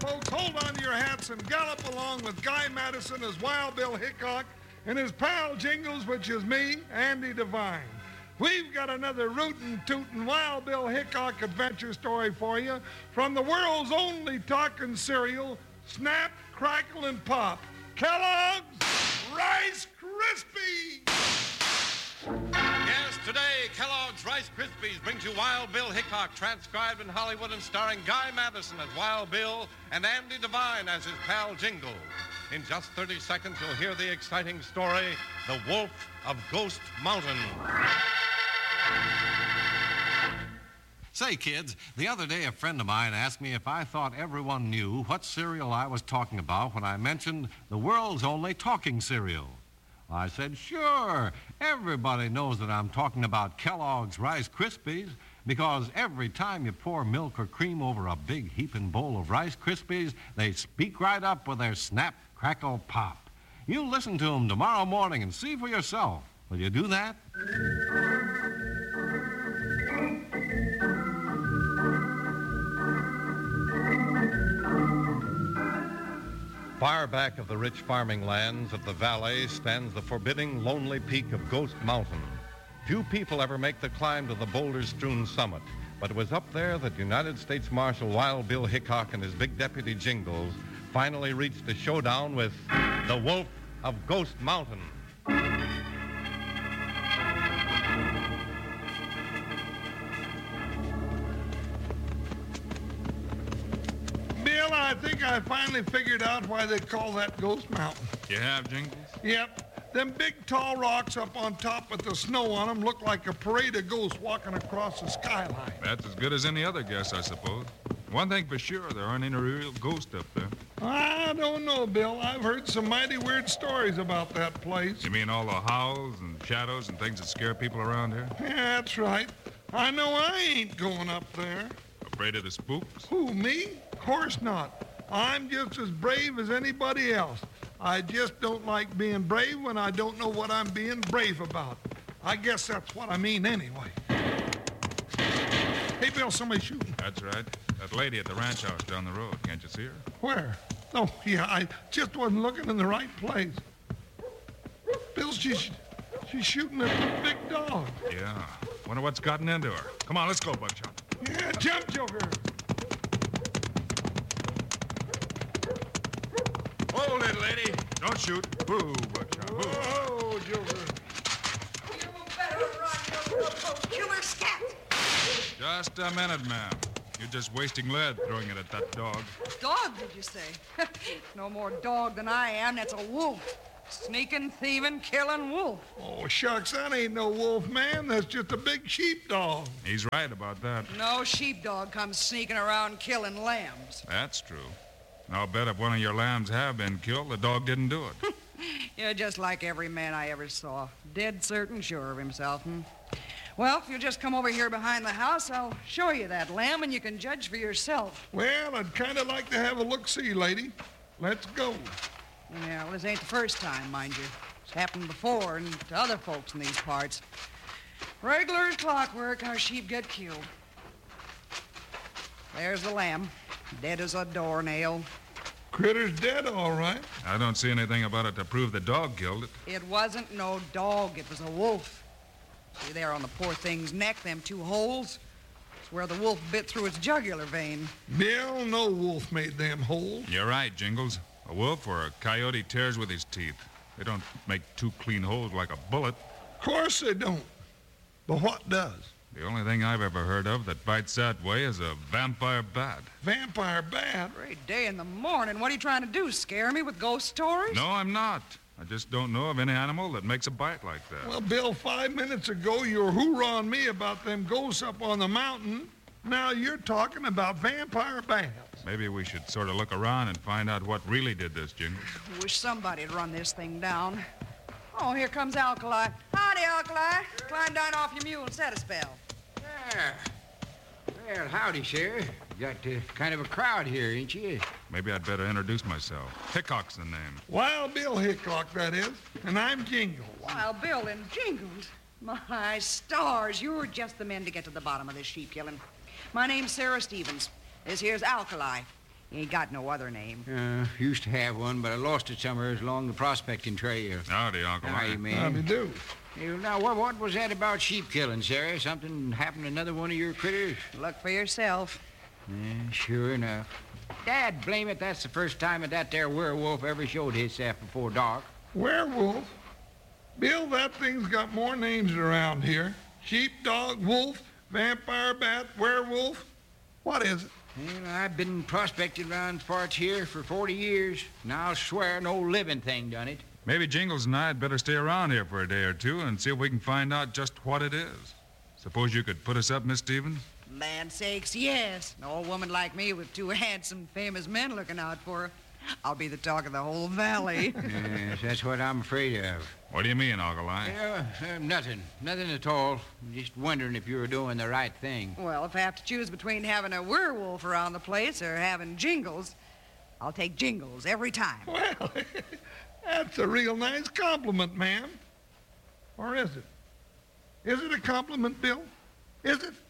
folks, hold on to your hats and gallop along with Guy Madison as Wild Bill Hickok and his pal Jingles, which is me, Andy Devine. We've got another rootin' tootin' Wild Bill Hickok adventure story for you from the world's only talking cereal, Snap, Crackle, and Pop. Kellogg's Rice Krispies! Yes, today, Kellogg's Rice Krispies brings you Wild Bill Hickok, transcribed in Hollywood and starring Guy Madison as Wild Bill and Andy Devine as his pal Jingle. In just 30 seconds, you'll hear the exciting story, The Wolf of Ghost Mountain. Say, kids, the other day a friend of mine asked me if I thought everyone knew what cereal I was talking about when I mentioned the world's only talking cereal. I said, sure, everybody knows that I'm talking about Kellogg's Rice Krispies because every time you pour milk or cream over a big heaping bowl of Rice Krispies, they speak right up with their snap, crackle, pop. You listen to them tomorrow morning and see for yourself. Will you do that? Far back of the rich farming lands of the valley stands the forbidding, lonely peak of Ghost Mountain. Few people ever make the climb to the boulder-strewn summit, but it was up there that United States Marshal Wild Bill Hickok and his big deputy Jingles finally reached a showdown with the Wolf of Ghost Mountain. I think I finally figured out why they call that Ghost Mountain. You have, Jingles? Yep. Them big, tall rocks up on top with the snow on them look like a parade of ghosts walking across the skyline. That's as good as any other guess, I suppose. One thing for sure, there aren't any real ghosts up there. I don't know, Bill. I've heard some mighty weird stories about that place. You mean all the howls and shadows and things that scare people around here? Yeah, that's right. I know I ain't going up there. Afraid of the spooks? Who, me? Of course not. I'm just as brave as anybody else. I just don't like being brave when I don't know what I'm being brave about. I guess that's what I mean anyway. Hey, Bill, somebody's shooting. That's right. That lady at the ranch house down the road. Can't you see her? Where? Oh, yeah, I just wasn't looking in the right place. Bill, she's shooting at the big dog. Yeah. Wonder what's gotten into her. Come on, let's go, Buckshot. Yeah, jump, Joker. Whoa, little lady. Don't shoot. Boo, Buckshot. Boo. Whoa, Joker. You better run, you little killer scat. Just a minute, ma'am. You're just wasting lead throwing it at that dog. Dog, did you say? No more dog than I am. That's a wolf. Sneaking, thieving, killing wolf. Oh, shucks, that ain't no wolf, man. That's just a big sheepdog. He's right about that. No sheepdog comes sneaking around killing lambs. That's true. I'll bet if one of your lambs have been killed, the dog didn't do it. You're just like every man I ever saw. Dead certain sure of himself. Well, if you'll just come over here behind the house, I'll show you that lamb, and you can judge for yourself. Well, I'd kind of like to have a look-see, lady. Let's go. Yeah, well, this ain't the first time, mind you. It's happened before and to other folks in these parts. Regular as clockwork, our sheep get killed. There's the lamb, dead as a doornail. Critter's dead, all right. I don't see anything about it to prove the dog killed it. It wasn't no dog, it was a wolf. See there on the poor thing's neck, them two holes? It's where the wolf bit through its jugular vein. Bill, no wolf made them holes. You're right, Jingles. A wolf or a coyote tears with his teeth. They don't make two clean holes like a bullet. Of course they don't. But what does? The only thing I've ever heard of that bites that way is a vampire bat. Vampire bat? Great day in the morning. What are you trying to do, scare me with ghost stories? No, I'm not. I just don't know of any animal that makes a bite like that. Well, Bill, 5 minutes ago you were hoorahing me about them ghosts up on the mountain. Now you're talking about vampire bats. Maybe we should sort of look around and find out what really did this, Jingles. Wish somebody'd run this thing down. Oh, here comes Alkali. Howdy, Alkali. Climb down off your mule and set a spell. Well, howdy, Sheriff. Got kind of a crowd here, ain't you? Maybe I'd better introduce myself. Hickok's the name. Wild Bill Hickok, that is. And I'm Jingles. Wild Bill and Jingles. My stars, you're just the men to get to the bottom of this sheep killing. My name's Sarah Stevens. This here's Alkali. He ain't got no other name. Used to have one, but I lost it somewhere along the prospecting trail. Howdy, Uncle Howdy, Ike. man. How do you do? Hey, now, what was that about sheep killing, Sarah? Something happened to another one of your critters? Look for yourself. Sure enough. Dad, blame it, that's the first time that there werewolf ever showed himself before dark. Werewolf? Bill, that thing's got more names around here. Sheepdog, wolf, vampire bat, werewolf. What is it? Well, I've been prospecting around parts here for 40 years. Now I'll swear no living thing done it. Maybe Jingles and I'd better stay around here for a day or two and see if we can find out just what it is. Suppose you could put us up, Miss Stevens? Land sakes, yes. An old woman like me with two handsome, famous men looking out for her. I'll be the talk of the whole valley. Yes, that's what I'm afraid of. What do you mean, Uncle Ike? Nothing. Nothing at all. Just wondering if you were doing the right thing. Well, if I have to choose between having a werewolf around the place or having Jingles, I'll take Jingles every time. Well, that's a real nice compliment, ma'am. Or is it? Is it a compliment, Bill? Is it?